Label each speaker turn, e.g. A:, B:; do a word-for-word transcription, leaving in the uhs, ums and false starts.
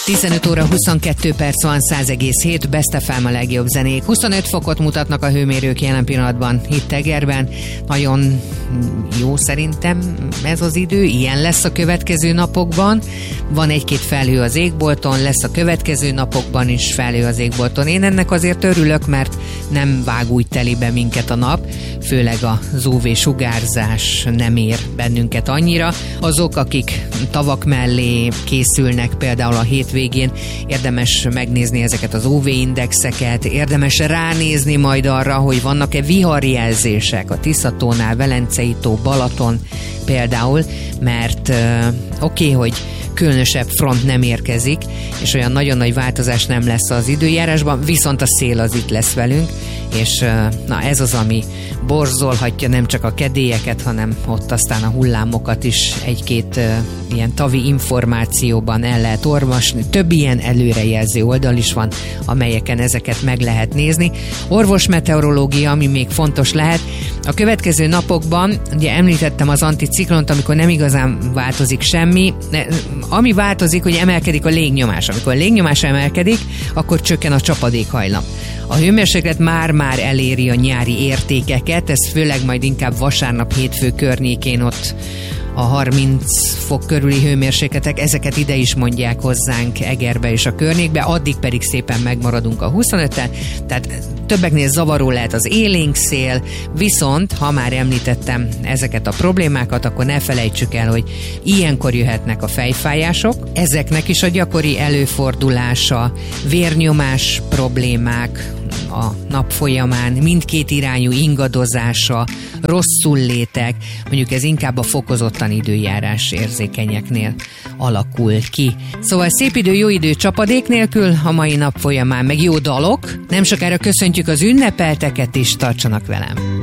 A: tizenöt óra huszonkettő perc van, száz egész hét, Best ef em a legjobb zenék. huszonöt fokot mutatnak a hőmérők jelen pillanatban itt Egerben. Nagyon jó szerintem ez az idő, ilyen lesz a következő napokban. Van egy-két felhő az égbolton, lesz a következő napokban is felhő az égbolton. Én ennek azért örülök, mert nem vág úgy telibe minket a nap, főleg az ú vé sugárzás nem ér bennünket annyira. Azok, akik tavak mellé készülnek például a hétvégén, érdemes megnézni ezeket az ú vé indexeket, érdemes ránézni majd arra, hogy vannak-e viharjelzések a Tiszatónál, Velencei tó, Balaton például, mert uh, oké, okay, hogy különösebb front nem érkezik, és olyan nagyon nagy változás nem lesz az időjárásban, viszont a szél az itt lesz velünk, és na ez az, ami borzolhatja nem csak a kedélyeket, hanem ott aztán a hullámokat is egy-két uh, ilyen tavi információban el lehet olvasni. Több ilyen előrejelző oldal is van, amelyeken ezeket meg lehet nézni. Orvosmeteorológia, ami még fontos lehet. A következő napokban, ugye említettem az anticiklont, amikor nem igazán változik semmi. Ami változik, hogy emelkedik a légnyomás. Amikor a légnyomás emelkedik, akkor csökken a csapadékhajlam. A hőmérséklet már-már eléri a nyári értékeket, ez főleg majd inkább vasárnap, hétfő környékén ott a harminc fok körüli hőmérsékletek, ezeket ide is mondják hozzánk Egerbe és a környékbe, addig pedig szépen megmaradunk a huszonötten, tehát többeknél zavaró lehet az élénk szél, viszont ha már említettem ezeket a problémákat, akkor ne felejtsük el, hogy ilyenkor jöhetnek a fejfájások, ezeknek is a gyakori előfordulása, vérnyomás problémák a nap folyamán, mindkét irányú ingadozása, rosszul létek, mondjuk ez inkább a fokozottan időjárás érzékenyeknél alakul ki. Szóval szép idő, jó idő csapadék nélkül, a mai nap folyamán meg jó dalok. Nem sokára köszöntjük az ünnepelteket is, tartsanak velem!